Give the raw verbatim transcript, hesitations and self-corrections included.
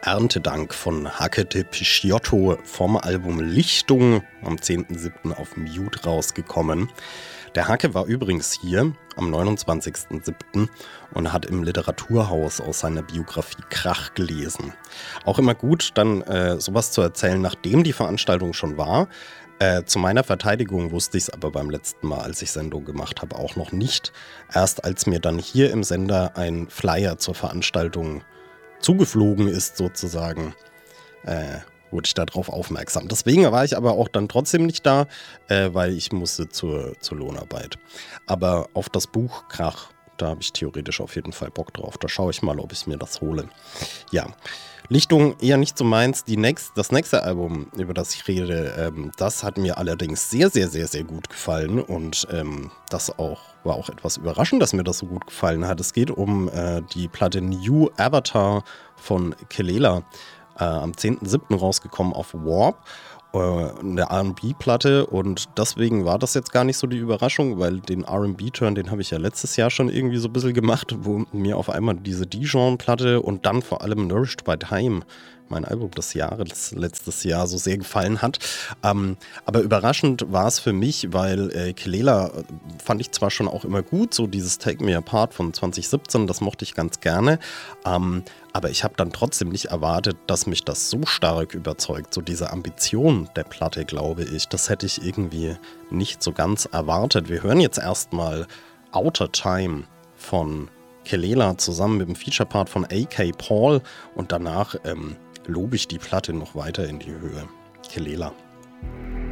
Erntedank von Hake de Picciotto vom Album Lichtung am zehnten siebten auf Mute rausgekommen. Der Hake war übrigens hier am neunundzwanzigsten siebten und hat im Literaturhaus aus seiner Biografie Krach gelesen. Auch immer gut, dann äh, sowas zu erzählen, nachdem die Veranstaltung schon war. Äh, zu meiner Verteidigung wusste ich es aber beim letzten Mal, als ich Sendung gemacht habe, auch noch nicht. Erst als mir dann hier im Sender ein Flyer zur Veranstaltung zugeflogen ist sozusagen, äh, wurde ich darauf aufmerksam. Deswegen war ich aber auch dann trotzdem nicht da, äh, weil ich musste zur, zur Lohnarbeit. Aber auf das Buch Krach, da habe ich theoretisch auf jeden Fall Bock drauf. Da schaue ich mal, ob ich mir das hole. Ja, Lichtung eher nicht so meins. Die nächst, das nächste Album, über das ich rede, ähm, das hat mir allerdings sehr, sehr, sehr, sehr gut gefallen. Und ähm, das auch war auch etwas überraschend, dass mir das so gut gefallen hat. Es geht um äh, die Platte New Avatar von Kelela. Äh, am zehnten siebten rausgekommen auf Warp, äh, eine R and B-Platte, und deswegen war das jetzt gar nicht so die Überraschung, weil den R and B-Turn, den habe ich ja letztes Jahr schon irgendwie so ein bisschen gemacht, wo mir auf einmal diese Dijon-Platte und dann vor allem Nourished by Time, mein Album des Jahres, letztes Jahr, so sehr gefallen hat. Ähm, aber überraschend war es für mich, weil äh, Kelela fand ich zwar schon auch immer gut, so dieses Take Me Apart von zwanzig siebzehn, das mochte ich ganz gerne, ähm, aber ich habe dann trotzdem nicht erwartet, dass mich das so stark überzeugt, so diese Ambition der Platte, glaube ich, das hätte ich irgendwie nicht so ganz erwartet. Wir hören jetzt erstmal Outer Time von Kelela zusammen mit dem Feature-Part von A K Paul und danach ähm, lobe ich die Platte noch weiter in die Höhe. Kelela.